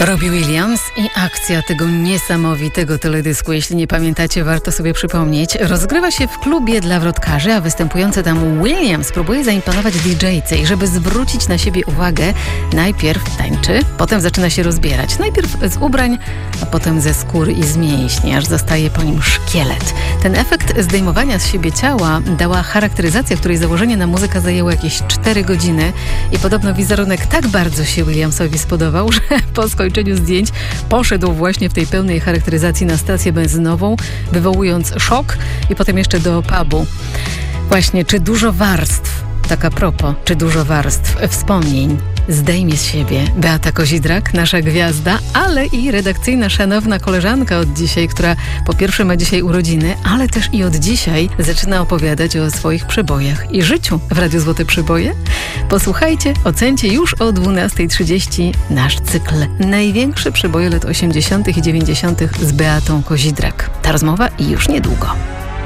Robbie Williams i akcja tego niesamowitego teledysku. Jeśli nie pamiętacie, warto sobie przypomnieć. Rozgrywa się w klubie dla wrotkarzy, a występujący tam Williams próbuje zaimponować DJ-ce i żeby zwrócić na siebie uwagę, najpierw tańczy, potem zaczyna się rozbierać. Najpierw z ubrań, a potem ze skóry i z mięśni, aż zostaje po nim szkielet. Ten efekt zdejmowania z siebie ciała dała charakteryzacja, której założenie na muzykę zajęło jakieś 4 godziny i podobno wizerunek tak bardzo się Williamsowi spodobał, że po skończeniu zdjęć poszedł właśnie w tej pełnej charakteryzacji na stację benzynową, wywołując szok i potem jeszcze do pubu. Właśnie, czy dużo warstw, tak a propos, czy dużo warstw wspomnień zdejmie z siebie Beata Kozidrak, nasza gwiazda, ale i redakcyjna szanowna koleżanka od dzisiaj, która po pierwsze ma dzisiaj urodziny, ale też i od dzisiaj zaczyna opowiadać o swoich przebojach i życiu w Radiu Złote Przeboje. Posłuchajcie, ocencie już o 12:30 nasz cykl Największe przeboje lat 80. i 90. z Beatą Kozidrak. Ta rozmowa i już niedługo.